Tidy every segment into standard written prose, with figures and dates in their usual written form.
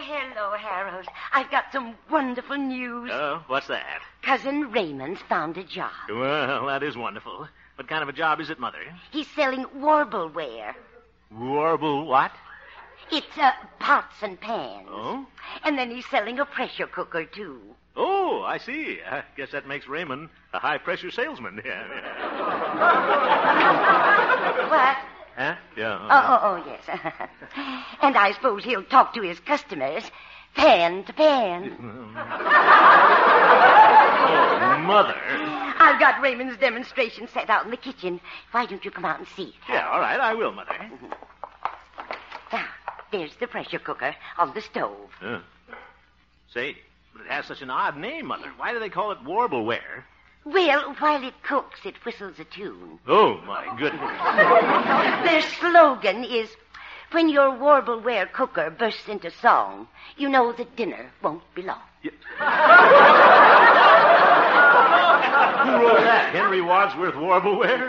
hello, Harold. I've got some wonderful news. Oh, what's that? Cousin Raymond's found a job. Well, that is wonderful. What kind of a job is it, Mother? He's selling warbleware. Warble what? It's pots and pans. Oh? And then he's selling a pressure cooker, too. Oh, I see. I guess that makes Raymond a high-pressure salesman. Yeah. What? Huh? Yeah. Oh, yes. And I suppose he'll talk to his customers pan to pan. Oh, Mother. I've got Raymond's demonstration set out in the kitchen. Why don't you come out and see? Yeah, all right, I will, Mother. Now, there's the pressure cooker on the stove. Say, but it has such an odd name, Mother. Why do they call it warbleware? Well, while it cooks, it whistles a tune. Oh, my goodness. Their slogan is, when your warbleware cooker bursts into song, you know that dinner won't be long. Yeah. Who wrote that? Henry Wadsworth Warbleware?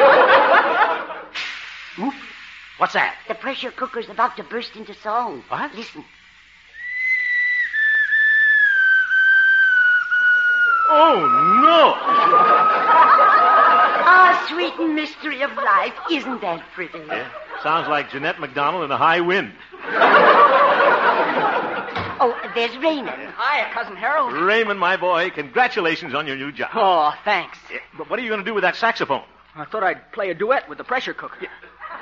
Oop. What's that? The pressure cooker's about to burst into song. What? Listen. Oh, no. Ah, sweet mystery of life. Isn't that pretty? Yeah. Sounds like Jeanette MacDonald in a high wind. Oh, there's Raymond. Hiya, Cousin Harold. Raymond, my boy, congratulations on your new job. Oh, thanks. Yeah, but what are you going to do with that saxophone? I thought I'd play a duet with the pressure cooker. Yeah.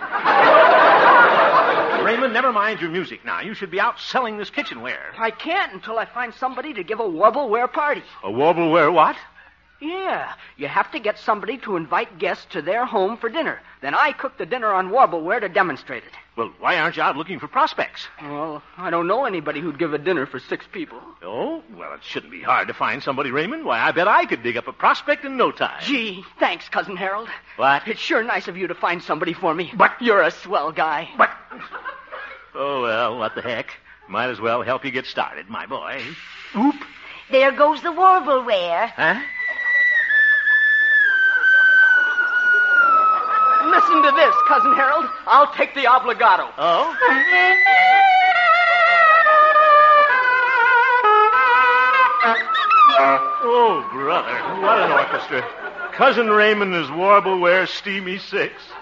Raymond, never mind your music now. You should be out selling this kitchenware. I can't until I find somebody to give a warbleware party. A warbleware what? Yeah, you have to get somebody to invite guests to their home for dinner. Then I cook the dinner on warbleware to demonstrate it. Well, why aren't you out looking for prospects? Well, I don't know anybody who'd give a dinner for 6 people. Oh, well, it shouldn't be hard to find somebody, Raymond. Why, I bet I could dig up a prospect in no time. Gee, thanks, Cousin Harold. What? It's sure nice of you to find somebody for me. But you're a swell guy. But... Oh, well, what the heck. Might as well help you get started, my boy. Oop. There goes the warbleware. Huh? Listen to this, Cousin Harold. I'll take the obligato. Oh? Oh, brother, what an orchestra. Cousin Raymond is Warbleware Steamy 6.